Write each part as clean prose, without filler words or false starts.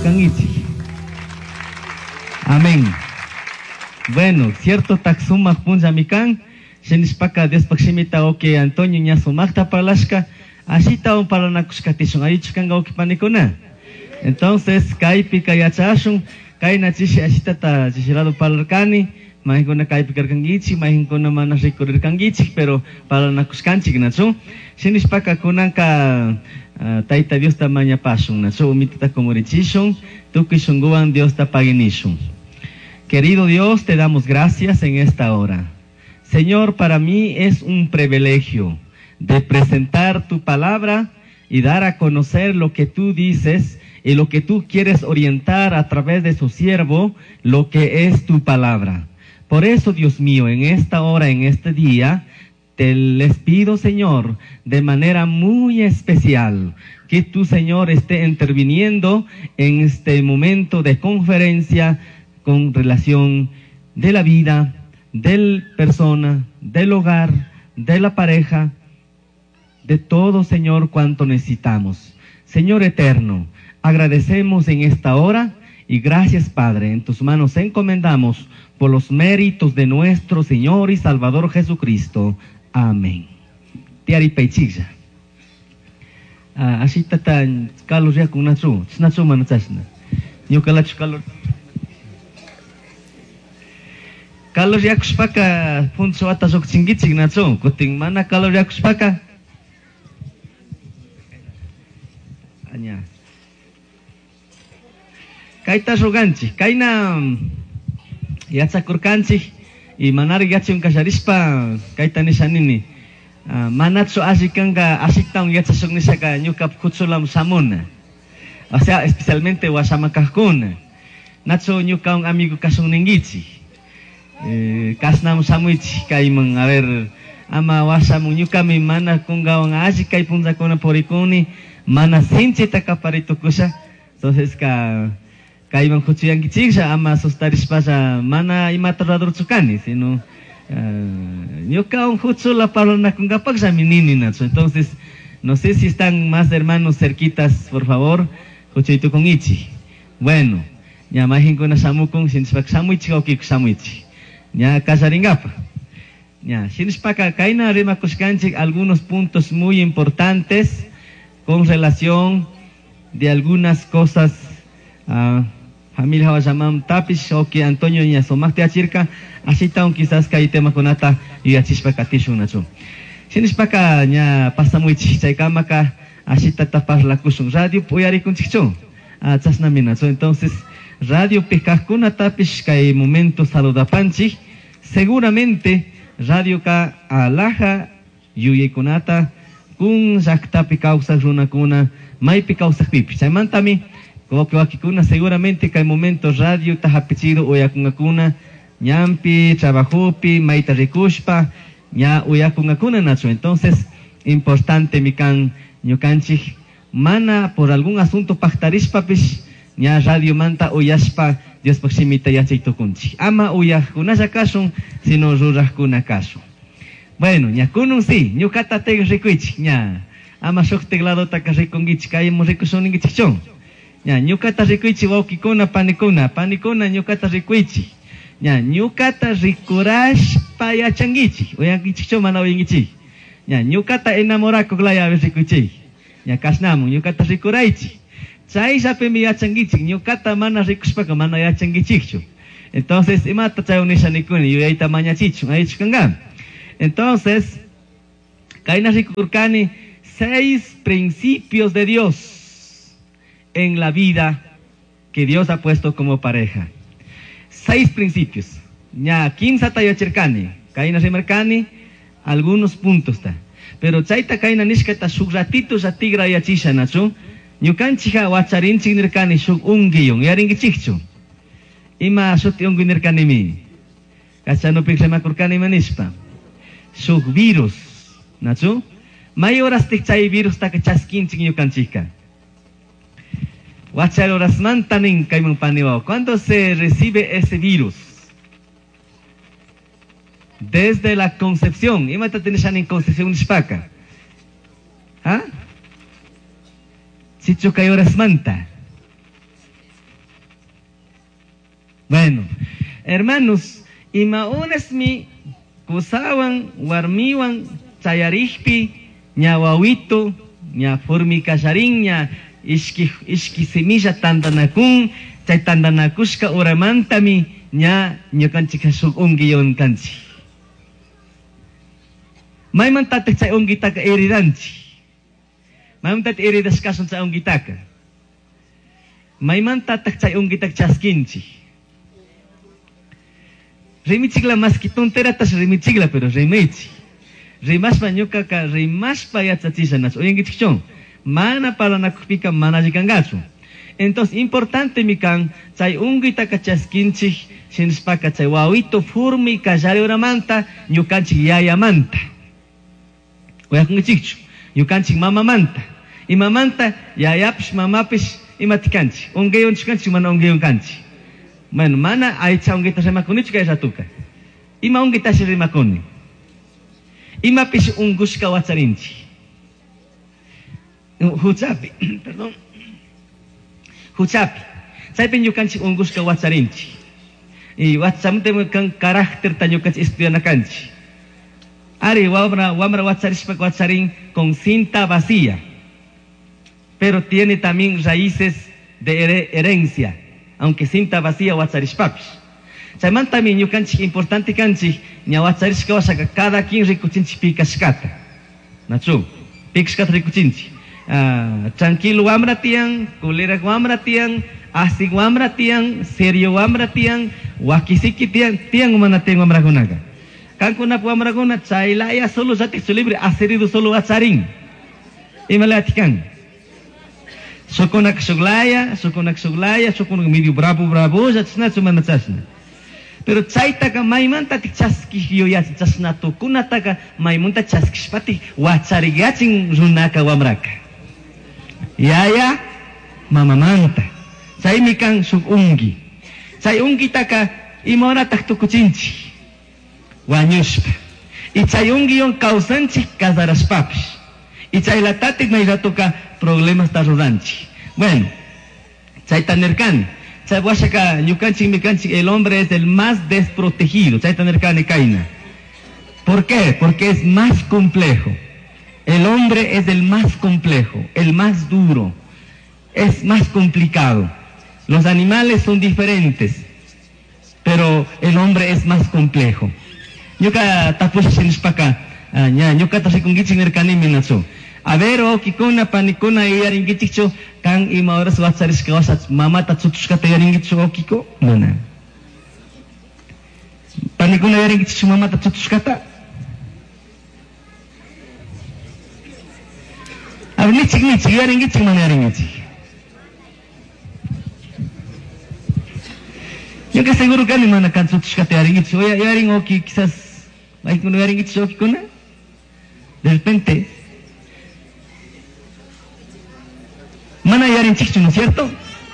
kangichi. Amén. Bueno, cierto taxuma punja mikan, Shenispaka despakshimita oke Antonio Ñasumakta palashka, ashita un palanakushkatishun, ayichukanga oke panikuna. Entonces, kaipi kayachashun, kaina chishi ashitata chishirado palarkani, mahinguna kaipi karkangichi, mahinguna manas rikurkangichi, pero palanakushkanchik nachu. Shenispaka kunanka taita Dios ta mañapashun, nachu umitita komorichishun, tukishunguan Dios ta paginishun. Querido Dios, te damos gracias en esta hora. Señor, para mí es un privilegio de presentar tu palabra y dar a conocer lo que tú dices y lo que tú quieres orientar a través de su siervo, lo que es tu palabra. Por eso, Dios mío, en esta hora, en este día, les pido, Señor, de manera muy especial, que tú, Señor, esté interviniendo en este momento de conferencia con relación de la vida, del persona, del hogar, de la pareja, de todo, Señor, cuanto necesitamos. Señor eterno, agradecemos en esta hora y gracias, Padre, en tus manos encomendamos por los méritos de nuestro Señor y Salvador Jesucristo. Amén. Tiari peichilla. Así tatan calor ya con nachu manachasna. Yo calach calor. Kalau yakuspaka punso atas ok chingichik nacho, kuting mana kalau yakuspaka? Anya. Kaita roganchi, kaina yatsakurkanchi y manari yachun kasharispa kaita nishanini. Manatso asikanga asiktaun yatsasok nisaka nyukap kutsulam samuna. O sea, especialmente wasamakakuna. Nacho nyukaun amigo kasung ningichi. Kasnam samuich kaimang a ver ama wasam nyukami mana kungawang asik kay punza kona porikuni mana sinchi takaparito kusa entonces kaimang kuchuyang kichiksa ama sustaris pasa mana imatrador tsukani sino nyukaung kutsula para na kungapag sa minini nacho. Entonces no sé si están más hermanos cerquitas, por favor, kuchuyito kong ichi. Bueno, nyamahin ko na samukong sinispak samuichi ka okik samuichi. Ya casaringapa. Ya, Shinispaka kaina remakuskanchik algunos puntos muy importantes con relación de algunas cosas. Familia Hawasamam Tapis o que Antonio ya somaste achirka, así taun quizás kai tema konata y achispaka tishunachu. Shinispaka ya pasa muy chichamaka, así tatapar la kusung radio puyari kunchicho. Chasnaminacho. Entonces radio Picascuna Tapis kai momento saludapanchi. Seguramente radio ka alaja yuyekunata kun saktapi causa runa kuna maipi causa pipi. Chaimantami kokewakikuna seguramente kai momento radio tahapichido uyakungakuna ñampi trabajopi maita rikushpa ña uyakungakuna nacho. Entonces importante mikan ñukanchik mana por algún asunto pactarishpapis ña radio manta uyashpa Dios proximita yachaytukunchi. Ama uyakunaya kasun, sino rurajkuna kasun. Bueno, ña kunun sí, ñukata teg rikuich, ña. Ama shok teglado taka rikungichi, kayemo rikusuningichichon. Ña, ñukata rikuichi waukikuna panikuna ñukata rikuichi. Ña, ñukata rikurashpa yachangichi, uyangichichon mana uyangichi. Ña, ñukata enamorako glaya rikuichi. Ña, kasnamu, ñukata rikuraichi. Chay sape mi yachangichik, ñukata mana rikushpaka mana yachangichikchu. Entonces, imata chay unishanikuni, yuyaita mañachichu, aichukangam. Entonces, kaina rikurkani 6 principios de Dios en la vida que Dios ha puesto como pareja. 6 principios. Ña 15 tayachirkani, kaina rimarkani, algunos puntos ta. Pero chayta kaina nishkata shuk ratito ratigra yachisha nachu. Ñukanchija wacharinchik nirkani shuk ungiyong yaringichikchu. Ima shuti ungi nirkani mi. Kachanupik remakurkani manispa. Shuk virus. Nachu? May oras tik chay virus ta kachaskinchik ñukanchika. Wachar oras mantanin kaymang paniwao. ¿Cuándo se recibe ese virus? Desde la concepción. Ima ta tinishan en concepción nishpaka. ¿Ah? Sicho kay oras manta. Bueno, hermanos, imaunesmi kusawan warmiwan chayarikpi ña wawito ña formicallarin ña ishki semilla tandanakun chay tandanakushka uramantami ña ñukanchik hasuk ungiyon kanchik. Maymantatik chay ungitaka heridanchik. Maymantatik heridaskasun chay ungitaka. Maymantatak chay ungitak chaskinchik. Rimichikla maski tonteratas rimichikla pero rimichi. Rimashpa ñukaka rimashpa yatsachishanas. Oyengichikchon. Mana paranakupika mana jikangachu. Entonces importante mikan chay ungitaka chaskinchik shinspaka chay wawito furmi kallari uramanta ñukanchik yayamanta. Oyakungichikchu. Ñukanchik mamamanta. Imamanta yayapish mamapish imatikanchik. Ungeyon chikanchik mana ungeyon kanchik. Bueno, mana aicha ungita rimakunichu kay ratuka. Ima ungita si rimakuni. Ima pish ungushka watsarinchi. Huchapi, perdón. Huchapi. Saypin yukanchi ungushka watsarinchi. Y watsamte kan carácter ta yukanchi estudianakanchi. Ari wamra watsarishpa watsarin con cinta vacía. Pero tiene también raíces de herencia. Aunque cinta vacía watsarishpapis. Chayman también yukanchik importante kanchik ña watsarishka wasaka cada quien rikuchinchik pikashkata. Nachu, pikashkata rikuchinchik. Tranquilo wamra tiyan, kulera wamra tiyan, asik wamra tiyan, serio wamra tiyan, wakisiki tiyan umana tiyan wamra kunaga. Kankuna wamra chaylaya solo jati su libre aserido solo watsarin. Imalatikan. Sukunak suglaya, sukunak medio bravo, jatsna sumana chasna. Pero chaytaka maymanta tik chaskishyo yachin chasnato kunataka maymunta chaskishpati watsarigachin runaka wamraka. Yaya mamamanta. Chay mikan suk ungi. Chay ungi taka imora tak tukuchinchi. Wañushpa. Y chay ungi yon causanchi casaraspapish. Y chay latatik mayratoka problemas ta rodanchi. Bueno, chay tanerkan. Chay washaka ñukanchik mikanchik el hombre es el más desprotegido. Chay tanerkan kaina. ¿Por qué? Porque es más complejo. El hombre es el más complejo, el más duro, es más complicado. Los animales son diferentes, pero el hombre es más complejo. Ñuka tapush shinishpaka, ñuka tashikungichik nerkani minacho. A ver, okikuna, panikuna, yaringichikcho, kan ima horas watsarishka wasach, mamata tsutushkata yaringicho okiko, nona. Panikuna yaringichikcho, mamata tsutushkata. A ver, nichik, yaringichik, mana yaringichik. Yo que seguro que ni mana kan tsutushkata yaringichik, o yaring oki, quizás, hay que no yaringichik okikuna. De repente, mana yarinchikchu, ¿no es cierto?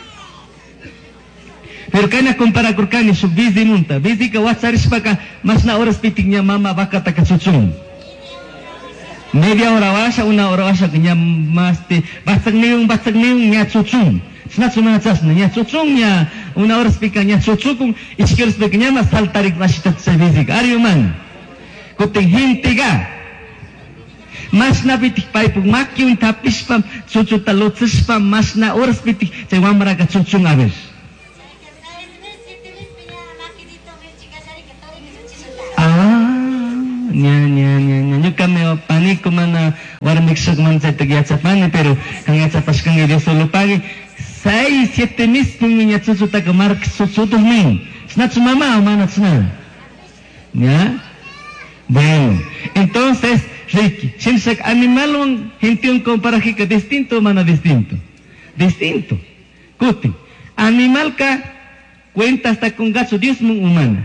Pero kana compara con kani su bizi munta, bizi ka watsarishpaka, mas na horas pitiknya mama bakata ka chuchun. Media hora washa, una hora washa que más te basag niung nya chuchun. Snatsu na chasna nya chuchun nya una hora spika nya chuchukun iskers pequeña mas saltarik nashita tsebizik. Ario man. Kuting hintiga. Mas na pitik paipuk makyun tapispam chuchu talotspam mas na horas pitik cewamra ka chuchun abes. Ñuka me panico mana warmixok man sa tagyachapani pero kang yachapas kang Dios solo pague 6-7 mismos niña chuchuta ka mark chuchutos min snatsu mama o mana tsna ya bueno entonces Ricky shinsak animalon hintiun comparajika distinto mana distinto kuti animal ka cuenta hasta con gacho Dios mun humana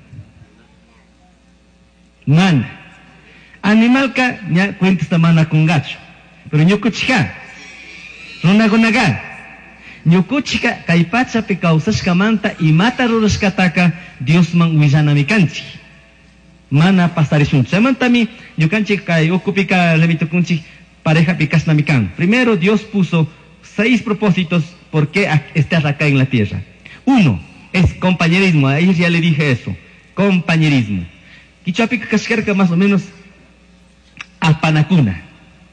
mana animal ka nya cuenta esta mana con gacho pero ñukuchika runagunaga ñukuchika kay pachapi kawsashka manta y mata rurashkataka Dios man wisana mikanchi mana pasarishun chamantami ñukanchi kay ukupika lemitukunchi pareja pikasna mikan. Primero Dios puso 6 propósitos por qué estás acá en la tierra. 1, es compañerismo, a ellos ya le dije eso, compañerismo. Quichuapica cascarca más o menos apanacuna.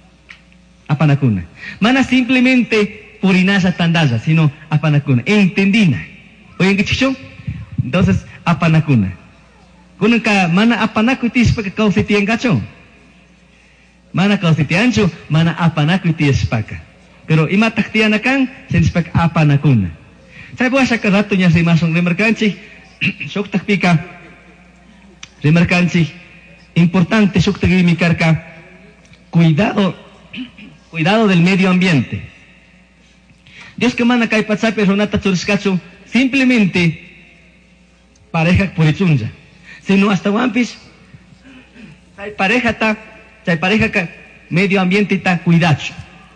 Mana simplemente purinasa tandasa, sino apanacuna. Entendina. Oye, ¿qué chicho? Entonces, apanacuna. Kununka mana apanaku itis paka kausitian gacho. Mana kausitiancho, mana apanaku itis paka. Pero ima taktiana kan, senispak apanakuna. Saya buat sakaratunya si masong remerkanci, sok takpika remerkanci, importante sok tagimikarka, cuidado del medio ambiente. Dios que mana kay patsape ronata churiskacho, simplemente pareja purichunja. Sino hasta wampis, say pareja ka medio ambiente ta cuidacho.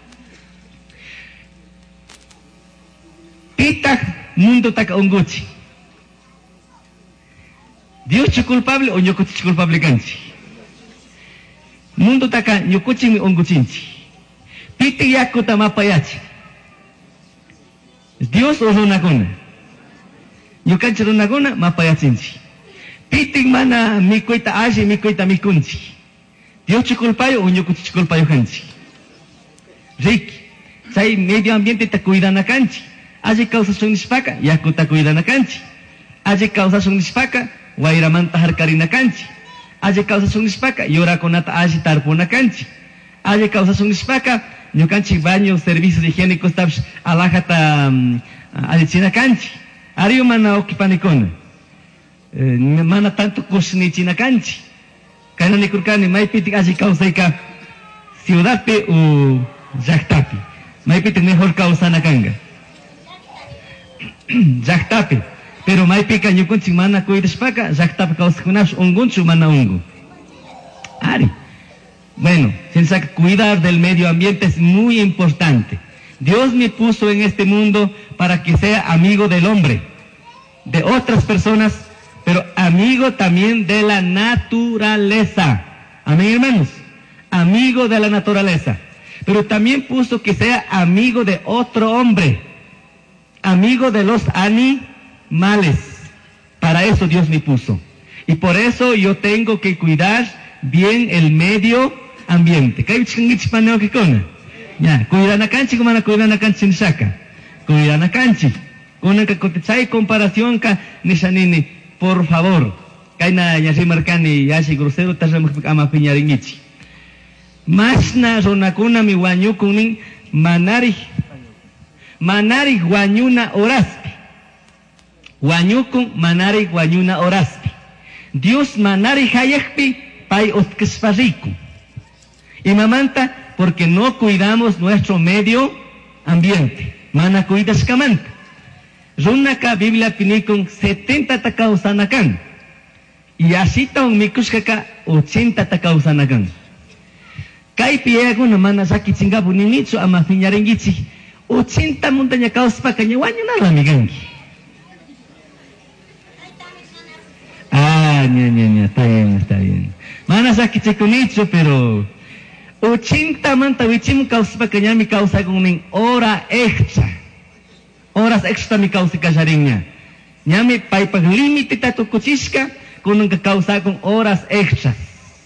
Pitak mundo taka unguchi. Dios es culpable o ñukuchi es culpable kanchi. Mundo taka ñukuchi mi unguchinchi. Pitik yaku tamapayachi. Dios o runakuna. Ñukanchi runakuna mapayachinchi. Pitik mana mikuita ashi mikuita mikunchi. Dios es culpable o ñukuchi es culpable kanchi. Rick, say medio ambiente ta cuidana kanchi. Aji causación nispaka, yakuta cuidana kanchi. Aji causación nispaka, wairamanta harkarina kanchi. Aji causación nispaka, yora konata aji tarpuna kanchi. Aji causación nispaka, ñukanchi baño, servicios higiénicos tabs alajata alichina kanchi. Ariyo mana okipanikona. Mana tanto kusnichina kanchi. Kana nikurkani, maipitik aji causaika ciudad pe o llaktapi. Maipitik mejor causana kanga. Llaktapi, pero maipica ñukunchik mana cuidashpaka, llaktapi kawsaqkunapish ungunchu mana ungu. Ari. Bueno, sensaca cuidar del medio ambiente es muy importante. Dios me puso en este mundo para que sea amigo del hombre, de otras personas, pero amigo también de la naturaleza. Amén, hermanos. Amigo de la naturaleza. Pero también puso que sea amigo de otro hombre. Amigo de los animales. Para eso Dios me puso. Y por eso yo tengo que cuidar bien el medio ambiente. Ya, cuidar na canchi como na cuidar na canchi saca. Cuidar na canchi. Con el que contestai comparación ka nisanini, por favor. Kaina ya si marcani ya si grosero tasam ama piñaringichi. Mas na ronakuna mi wanyu kuning manari guanyuna oraspi. Guanyukun manari guanyuna oraspi. Dios manari hayakpi pai otkespariku. Y mamanta porque no cuidamos nuestro medio ambiente. Mana cuidas kamanta. Runaka Biblia pinikun 70 takausanakan. Y así taon mikuskaka 80 takausanakan. Kai piego na mana saki chingabu ninitsu ama piñarengichi. 80 montaña causpa caña guaño nada migangi. Está bien. Mana saki chekunicho, pero 80 manta wichim causpa caña mi causa con min hora extra. Horas extra mi causa casarinha. Ñame paipa límite tato cuchisca con un causa con horas extras.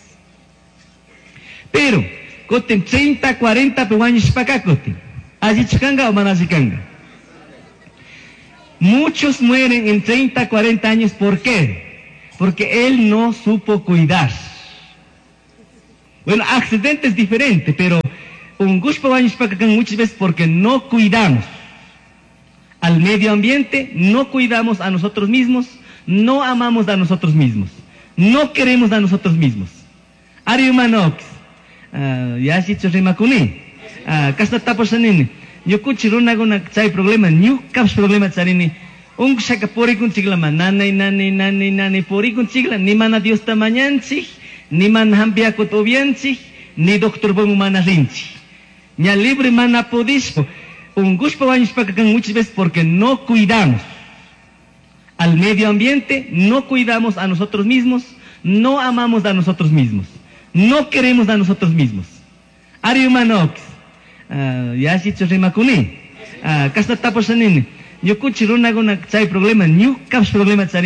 Pero, coten 30, 40 peguaños para acá, coten. ¿Allí chicanga o manachicanga? Muchos mueren en 30, 40 años. ¿Por qué? Porque él no supo cuidar. Bueno, accidente es diferente, pero un gusto años para acá muchas veces porque no cuidamos al medio ambiente, no cuidamos a nosotros mismos, no amamos a nosotros mismos, no queremos a nosotros mismos. Ari Manox, ya si rimakuni. Kasta tapos nini. Nyukuchi runaguna chay problema, nyukaps problema charini. Saka porikun chigla nani porikun chigla ni mana Dios tamañanchi, ni man hambia kotobianchi, ni doctor bongo mana rinchi. Nya libre mana podispo. Guspo baños para que muchas veces porque no cuidamos al medio ambiente, no cuidamos a nosotros mismos, no amamos a nosotros mismos, no queremos a nosotros mismos. Ari Manox. Ya si rimakuni. Kasta tapos nini. Nyuku chiruna guna chay problema, nyukaps problema